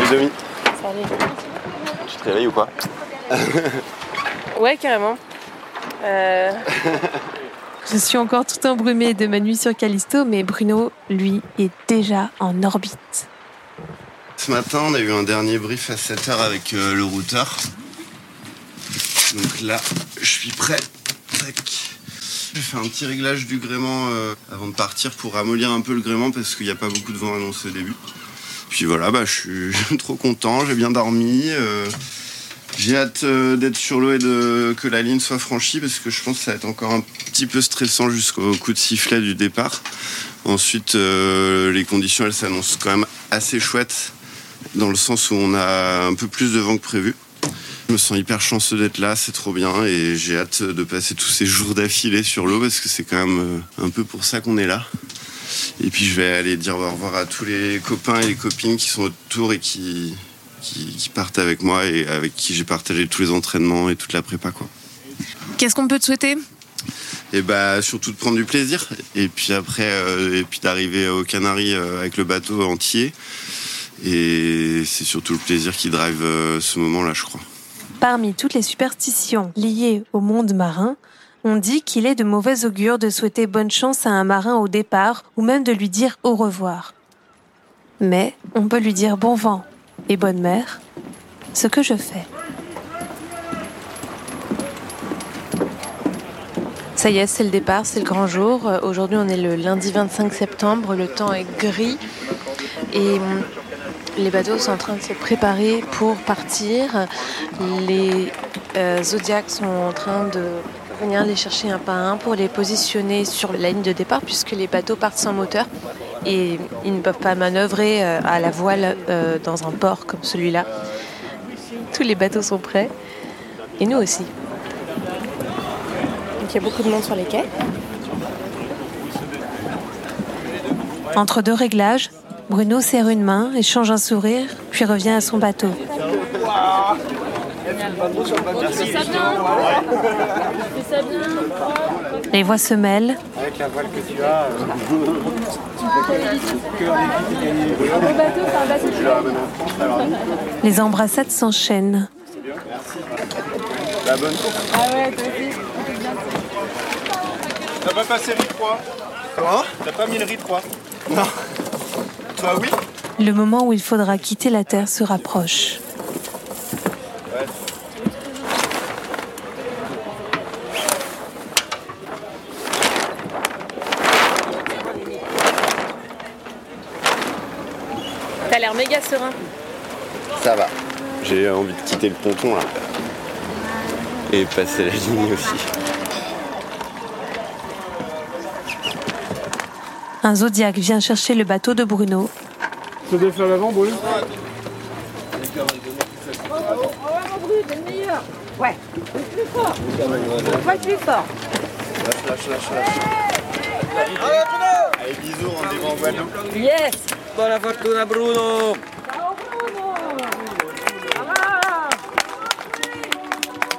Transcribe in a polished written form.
Domi. Salut. Tu te réveilles ou pas? Ouais, carrément. Je suis encore tout embrumée de ma nuit sur Callisto, mais Bruno, lui, est déjà en orbite. Ce matin, on a eu un dernier brief à 7h avec le routeur. Donc là, je suis prêt. Tac. J'ai fait un petit réglage du gréement avant de partir pour ramollir un peu le gréement parce qu'il n'y a pas beaucoup de vent annoncé au début. Puis voilà, je suis trop content, j'ai bien dormi. J'ai hâte d'être sur l'eau et que la ligne soit franchie parce que je pense que ça va être encore un petit peu stressant jusqu'au coup de sifflet du départ. Ensuite, les conditions, elles s'annoncent quand même assez chouettes dans le sens où on a un peu plus de vent que prévu. Je me sens hyper chanceux d'être là, c'est trop bien et j'ai hâte de passer tous ces jours d'affilée sur l'eau parce que c'est quand même un peu pour ça qu'on est là. Et puis je vais aller dire au revoir à tous les copains et les copines qui sont autour et qui partent avec moi et avec qui j'ai partagé tous les entraînements et toute la prépa, quoi. Qu'est-ce qu'on peut te souhaiter ? Et surtout de prendre du plaisir et puis après d'arriver aux Canaries avec le bateau entier. Et c'est surtout le plaisir qui drive ce moment-là, je crois. Parmi toutes les superstitions liées au monde marin, on dit qu'il est de mauvais augure de souhaiter bonne chance à un marin au départ ou même de lui dire au revoir. Mais on peut lui dire bon vent et bonne mer, ce que je fais. Ça y est, c'est le départ, c'est le grand jour. Aujourd'hui, on est le lundi 25 septembre, le temps est gris et les bateaux sont en train de se préparer pour partir. Les Zodiacs sont en train de venir les chercher un par un pour les positionner sur la ligne de départ puisque les bateaux partent sans moteur et ils ne peuvent pas manœuvrer à la voile dans un port comme celui-là. Tous les bateaux sont prêts et nous aussi. Donc il y a beaucoup de monde sur les quais. Entre deux réglages, Bruno serre une main, échange un sourire, puis revient à son bateau. Les voix se mêlent. Avec la voile que tu as, Les embrassades s'enchaînent. La bonne course. Ah ouais, toi aussi. T'as pas passé RI 3? Comment? T'as pas mis le RI 3? Non. Toi, oui? Le moment où il faudra quitter la Terre se rapproche. Ouais. T'as l'air méga serein. Ça va. J'ai envie de quitter le ponton, là. Et passer la ligne aussi. Un Zodiac vient chercher le bateau de Bruno. Se défait à l'avant, Bruno. T'es le meilleur. Ouais. Plus fort. Ouais, plus fort. Allez, bisous, rendez-vous en Guadeloupe. Yes. Buona fortuna Bruno!